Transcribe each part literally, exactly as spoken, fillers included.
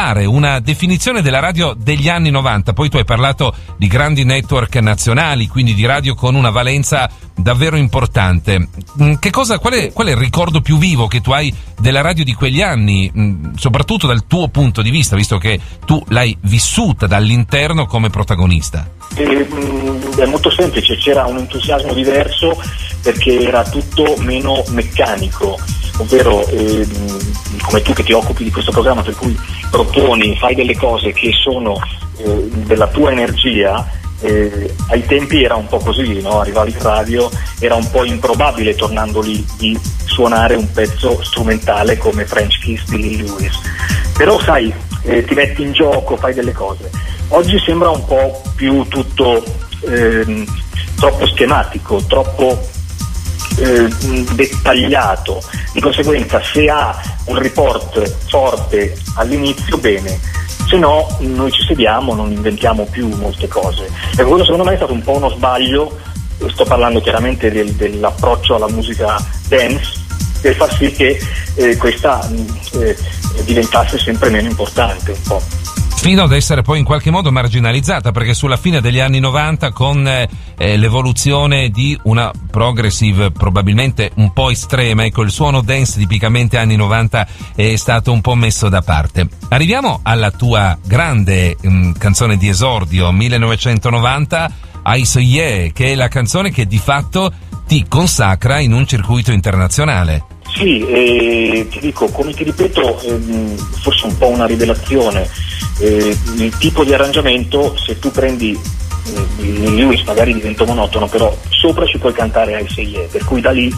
dare una definizione della radio degli anni novanta. Poi tu hai parlato di grandi network nazionali, quindi di radio con una valenza davvero importante. Che cosa, qual è, qual è il ricordo più vivo che tu hai della radio di quegli anni, soprattutto dal tuo punto di vista, visto che tu l'hai vissuta dall'interno come protagonista? Eh, è molto semplice, c'era un entusiasmo diverso perché era tutto meno meccanico, ovvero eh, come tu che ti occupi di questo programma, per cui proponi, fai delle cose che sono eh, della tua energia. Eh, ai tempi era un po' così, no? Arrivavi in radio, era un po' improbabile tornando lì di suonare un pezzo strumentale come French Kiss di Lee Lewis, però sai, eh, ti metti in gioco, fai delle cose. Oggi sembra un po' più tutto eh, troppo schematico, troppo eh, dettagliato, di conseguenza se ha un report forte all'inizio bene, se no noi ci sediamo, non inventiamo più molte cose. E quello secondo me è stato un po' uno sbaglio, sto parlando chiaramente del, dell'approccio alla musica dance, per far sì che eh, questa eh, diventasse sempre meno importante un po'. Fino ad essere poi in qualche modo marginalizzata, perché sulla fine degli anni novanta, con eh, l'evoluzione di una progressive probabilmente un po' estrema, ecco, il suono dance tipicamente anni novanta è stato un po' messo da parte. Arriviamo alla tua grande mh, canzone di esordio, millenovecentonovanta, I So Yeah, che è la canzone che di fatto ti consacra in un circuito internazionale. Sì, eh, ti dico, come ti ripeto, ehm, forse un po' una rivelazione. Eh, il tipo di arrangiamento, se tu prendi eh, Lewis magari diventa monotono, però sopra ci puoi cantare I Say Yeah, per cui da lì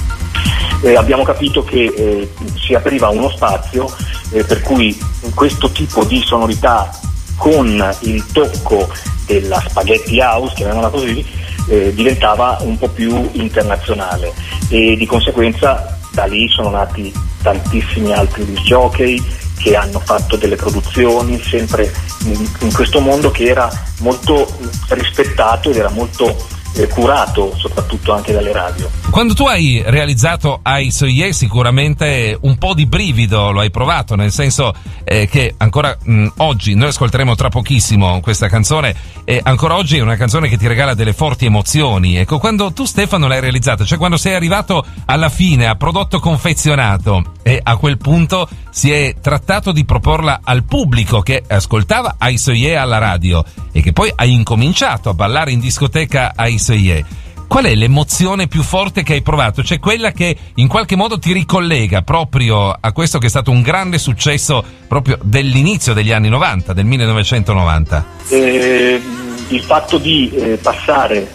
eh, abbiamo capito che eh, si apriva uno spazio eh, per cui questo tipo di sonorità con il tocco della spaghetti house, chiamiamola così, eh, diventava un po' più internazionale, e di conseguenza da lì sono nati tantissimi altri disc jockey che hanno fatto delle produzioni sempre in, in questo mondo che era molto rispettato ed era molto eh, curato, soprattutto anche dalle radio. Quando tu hai realizzato I So Yeah, sicuramente un po' di brivido lo hai provato, nel senso eh, che ancora mh, oggi, noi ascolteremo tra pochissimo questa canzone, e ancora oggi è una canzone che ti regala delle forti emozioni. Ecco, quando tu, Stefano, l'hai realizzata, cioè quando sei arrivato alla fine a prodotto confezionato, e a quel punto si è trattato di proporla al pubblico che ascoltava I So Yeah alla radio e che poi hai incominciato a ballare in discoteca I So Yeah, qual è l'emozione più forte che hai provato? Cioè quella che in qualche modo ti ricollega proprio a questo che è stato un grande successo proprio dell'inizio degli anni novanta, del millenovecentonovanta. Eh, il fatto di eh, passare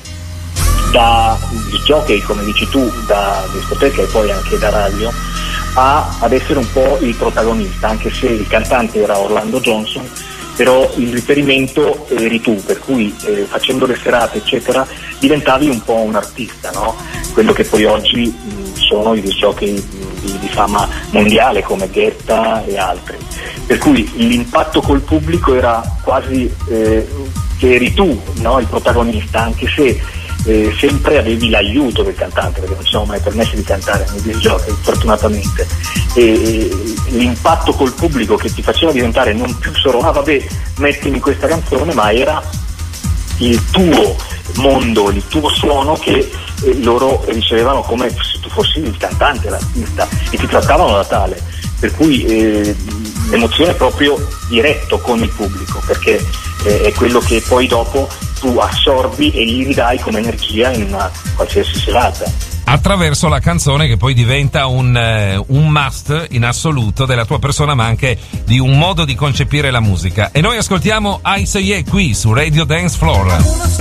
da jockey, come dici tu, da discoteca e poi anche da radio, a, ad essere un po' il protagonista, anche se il cantante era Orlando Johnson, però il riferimento eri tu, per cui eh, facendo le serate eccetera diventavi un po' un artista, no? Quello che poi oggi mh, sono i disc jockey di, di fama mondiale come Guetta e altri, per cui l'impatto col pubblico era quasi eh, che eri tu, no? Il protagonista, anche se Eh, sempre avevi l'aiuto del cantante, perché non ci siamo mai permessi di cantare nei disc jockey, fortunatamente, e, e l'impatto col pubblico che ti faceva diventare non più solo ah vabbè mettimi questa canzone, ma era il tuo mondo, il tuo suono che eh, loro ricevevano come se tu fossi il cantante, l'artista, e ti trattavano da tale, per cui eh, l'emozione è proprio diretto con il pubblico, perché eh, è quello che poi dopo tu assorbi e gli ridai come energia in una qualsiasi serata. Attraverso la canzone che poi diventa un, eh, un must in assoluto della tua persona, ma anche di un modo di concepire la musica. E noi ascoltiamo I So Yeah qui su Radio Dance Floor.